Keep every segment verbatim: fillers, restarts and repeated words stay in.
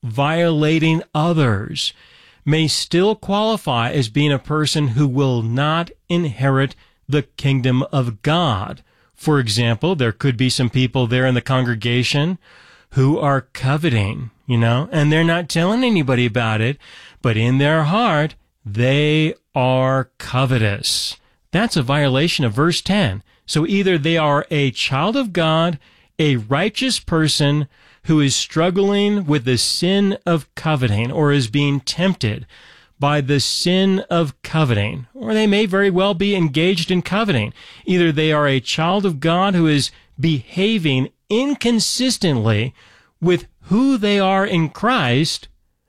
violating others may still qualify as being a person who will not inherit the kingdom of God. For example, there could be some people there in the congregation who are coveting, you know, and they're not telling anybody about it, but in their heart, they are covetous. That's a violation of verse ten. So either they are a child of God, a righteous person who is struggling with the sin of coveting or is being tempted by the sin of coveting, or they may very well be engaged in coveting. Either they are a child of God who is behaving inconsistently with who they are in Christ,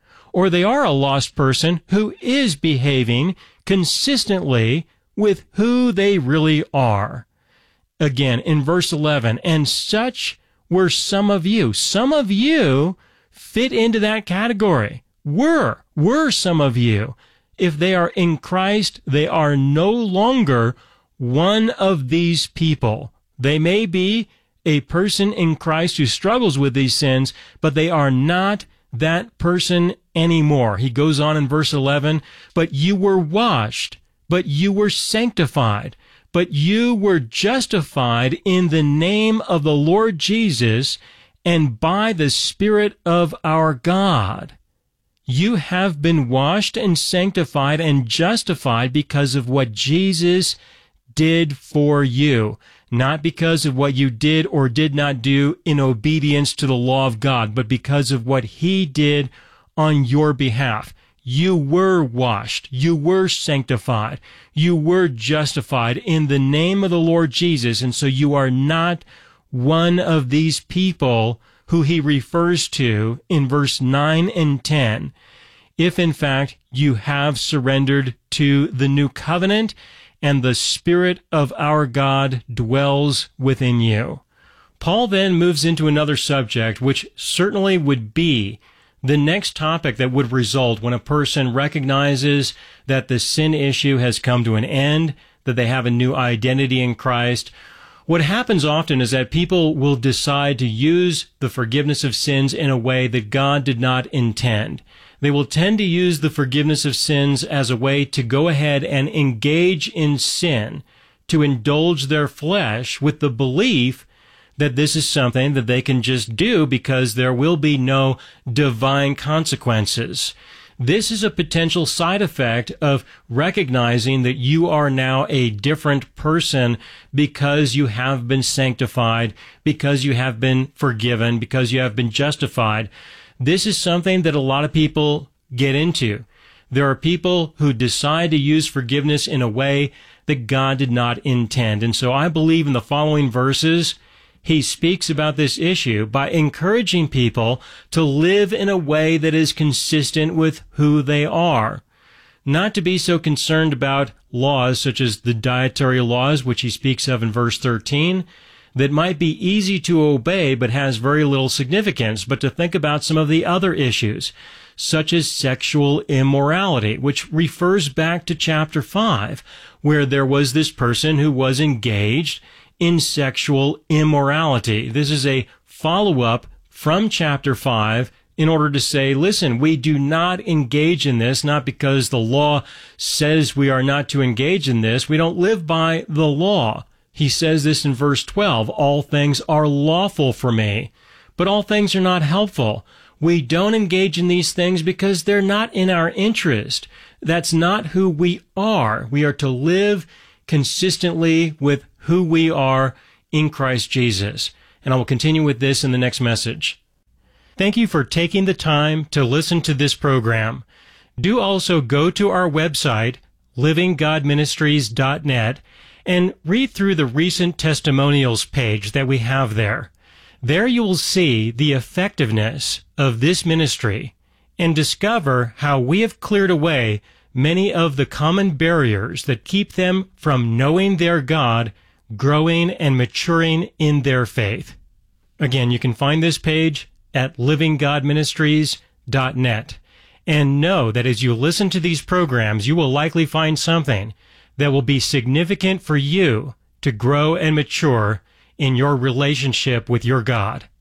or they are a lost person who is behaving consistently with who they really are. Again, in verse eleven, and such were some of you. Some of you fit into that category. Were, were some of you. If they are in Christ, they are no longer one of these people. They may be a person in Christ who struggles with these sins, but they are not that person anymore. He goes on in verse eleven, but you were washed, but you were sanctified, but you were justified in the name of the Lord Jesus and by the Spirit of our God. You have been washed and sanctified and justified because of what Jesus did for you, not because of what you did or did not do in obedience to the law of God, but because of what He did on your behalf. You were washed, you were sanctified, you were justified in the name of the Lord Jesus, and so you are not one of these people who he refers to in verse nine and ten, if in fact you have surrendered to the new covenant and the Spirit of our God dwells within you. Paul then moves into another subject, which certainly would be the next topic that would result when a person recognizes that the sin issue has come to an end, that they have a new identity in Christ. What happens often is that people will decide to use the forgiveness of sins in a way that God did not intend. They will tend to use the forgiveness of sins as a way to go ahead and engage in sin, to indulge their flesh with the belief that this is something that they can just do because there will be no divine consequences. This is a potential side effect of recognizing that you are now a different person because you have been sanctified, because you have been forgiven, because you have been justified. This is something that a lot of people get into. There are people who decide to use forgiveness in a way that God did not intend. And so I believe in the following verses, he speaks about this issue by encouraging people to live in a way that is consistent with who they are. Not to be so concerned about laws such as the dietary laws, which he speaks of in verse thirteen, that might be easy to obey but has very little significance, but to think about some of the other issues, such as sexual immorality, which refers back to chapter five, where there was this person who was engaged in sexual immorality. This is a follow-up from chapter five in order to say, listen, we do not engage in this, not because the law says we are not to engage in this. We don't live by the law. He says this in verse twelve, all things are lawful for me, but all things are not helpful. We don't engage in these things because they're not in our interest. That's not who we are. We are to live consistently with who we are in Christ Jesus. And I will continue with this in the next message. Thank you for taking the time to listen to this program. Do also go to our website, living god ministries dot net, and read through the recent testimonials page that we have there. There you will see the effectiveness of this ministry and discover how we have cleared away many of the common barriers that keep them from knowing their God, growing and maturing in their faith. Again, you can find this page at living god ministries dot net. And know that as you listen to these programs, you will likely find something that will be significant for you to grow and mature in your relationship with your God.